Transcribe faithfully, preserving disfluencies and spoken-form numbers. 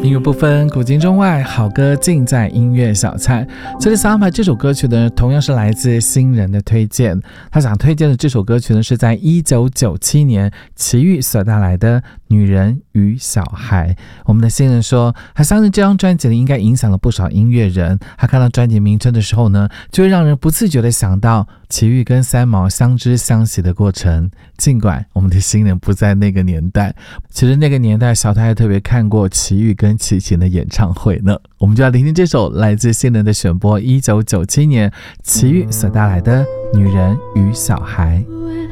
音乐不分古今中外，好歌尽在音乐小菜。这里安排这首歌曲呢，同样是来自新人的推荐。他想推荐的这首歌曲呢，是在一九九七年齐豫所带来的《女人与小孩》。我们的新人说，他相信这张专辑应该影响了不少音乐人。他看到专辑名称的时候呢，就会让人不自觉地想到齐豫跟三毛相知相惜的过程。尽管我们的新人不在那个年代，其实那个年代小太还特别看过齐豫跟齐秦的演唱会呢。我们就要聆听这首来自新人的选播，一九九七年齐豫所带来的《女人与小孩》。